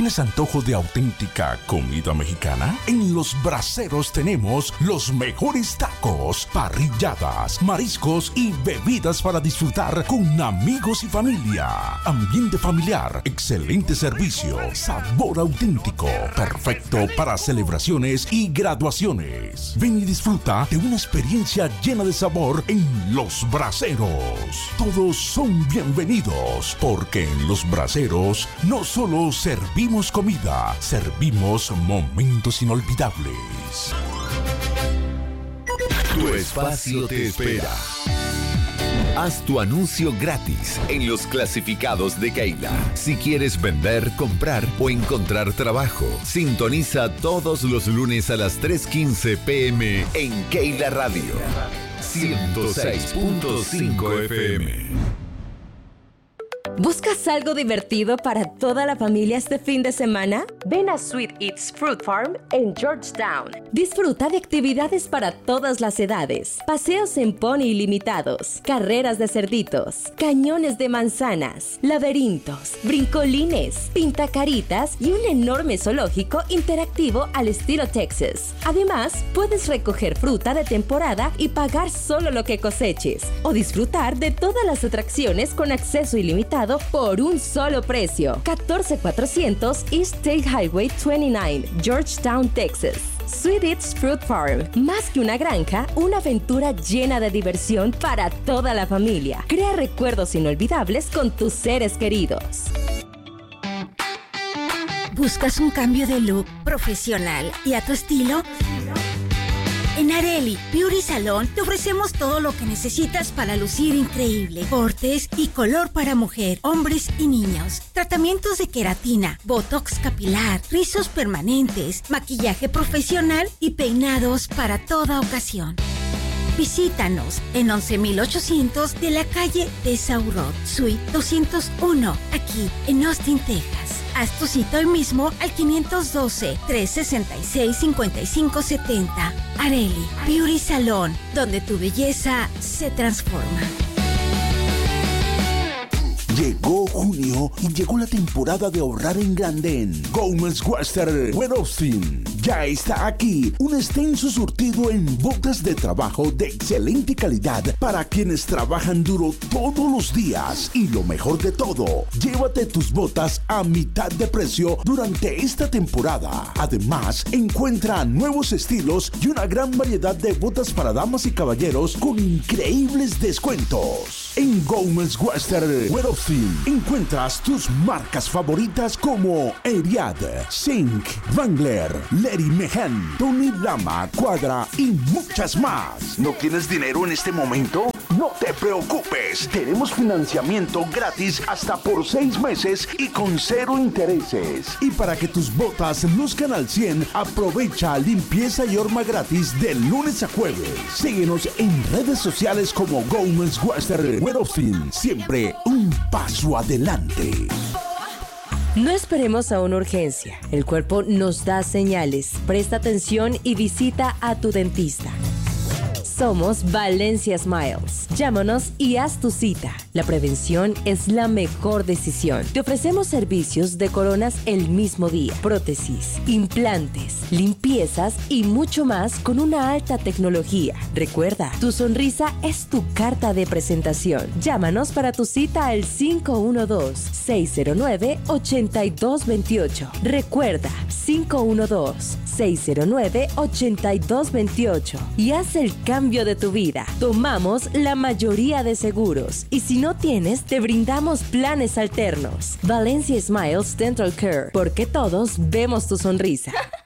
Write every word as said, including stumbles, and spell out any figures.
¿Tienes antojo de auténtica comida mexicana? En Los Braseros tenemos los mejores tacos, parrilladas, mariscos y bebidas para disfrutar con amigos y familia. Ambiente familiar, excelente servicio, sabor auténtico, perfecto para celebraciones y graduaciones. Ven y disfruta de una experiencia llena de sabor en Los Braseros. Todos son bienvenidos, porque en Los Braseros no solo servimos comida, servimos momentos inolvidables. Tu espacio te espera. Haz tu anuncio gratis en los clasificados de Keila. Si quieres vender, comprar o encontrar trabajo, sintoniza todos los lunes a las tres quince pm en Keila Radio ciento seis punto cinco F M. ¿Buscas algo divertido para toda la familia este fin de semana? Ven a Sweet Eats Fruit Farm en Georgetown. Disfruta de actividades para todas las edades, paseos en pony ilimitados, carreras de cerditos, cañones de manzanas, laberintos, brincolines, pintacaritas y un enorme zoológico interactivo al estilo Texas. Además, puedes recoger fruta de temporada y pagar solo lo que coseches, o disfrutar de todas las atracciones con acceso ilimitado por un solo precio. catorce cuatrocientos East State Highway veintinueve, Georgetown, Texas. Sweet Eats Fruit Farm. Más que una granja, una aventura llena de diversión para toda la familia. Crea recuerdos inolvidables con tus seres queridos. ¿Buscas un cambio de look profesional y a tu estilo? En Areli Beauty Salon te ofrecemos todo lo que necesitas para lucir increíble. Cortes y color para mujer, hombres y niños. Tratamientos de queratina, botox capilar, rizos permanentes, maquillaje profesional y peinados para toda ocasión. Visítanos en once mil ochocientos de la calle de Saurot, Suite doscientos uno, aquí en Austin, Texas. Haz tu cita hoy mismo al quinientos doce, trescientos sesenta y seis, cincuenta y cinco setenta. Areli Beauty Salon, donde tu belleza se transforma. Llegó junio y llegó la temporada de ahorrar en grande en Gómez Western Austin. Ya está aquí un extenso surtido en botas de trabajo de excelente calidad para quienes trabajan duro todos los días. Y lo mejor de todo, llévate tus botas a mitad de precio durante esta temporada. Además, encuentra nuevos estilos y una gran variedad de botas para damas y caballeros con increíbles descuentos. En Gómez Western Austin encuentras tus marcas favoritas como Eriad, Zinc, Wrangler, Lady Mehan, Tony Lama, Cuadra y muchas más. ¿No tienes dinero en este momento? No te preocupes, tenemos financiamiento gratis hasta por seis meses y con cero intereses. Y para que tus botas luzcan al cien, aprovecha limpieza y horma gratis de lunes a jueves. Síguenos en redes sociales como Gómez Western Austin. Siempre un paso adelante. No esperemos a una urgencia. El cuerpo nos da señales. Presta atención y visita a tu dentista. Somos Valencia Smiles. Llámanos y haz tu cita. La prevención es la mejor decisión. Te ofrecemos servicios de coronas el mismo día, prótesis, implantes, limpiezas y mucho más con una alta tecnología. Recuerda, tu sonrisa es tu carta de presentación. Llámanos para tu cita al cinco uno dos, seis cero nueve, ocho dos dos ocho. Recuerda, cinco uno dos, seis cero nueve, ocho dos dos ocho y haz el cambio de tu vida. Tomamos la mayoría de seguros y si no tienes, te brindamos planes alternos. Valencia Smiles Dental Care, porque todos vemos tu sonrisa.